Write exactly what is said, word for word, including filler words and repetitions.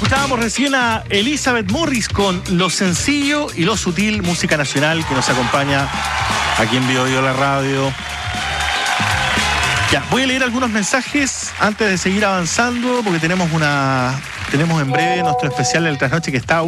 Escuchábamos recién a Elizabeth Morris con Lo Sencillo y Lo Sutil, música nacional que nos acompaña aquí en Bio Bio la radio. Ya, voy a leer algunos mensajes antes de seguir avanzando porque tenemos una tenemos en breve nuestro especial del trasnoche que está